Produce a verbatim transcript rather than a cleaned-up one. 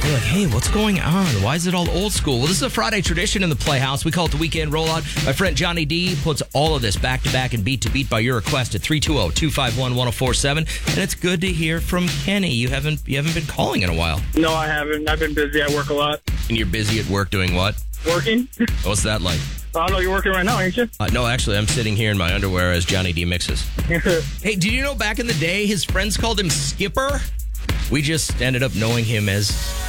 You're like, hey, what's going on? Why is it all old school? Well, this is a Friday tradition in the Playhouse. We call it the Weekend Rollout. My friend Johnny D puts all of this back to back and beat to beat by your request at three two zero, two five one, one zero four seven. And it's good to hear from Kenny. You haven't you haven't been calling in a while. No, I haven't. I've been busy. I work a lot. And you're busy at work doing what? Working. What's that like? I don't know. You're working right now, ain't you? Uh, no, actually, I'm sitting here in my underwear as Johnny D mixes. Hey, did you know back in the day his friends called him Skipper? We just ended up knowing him as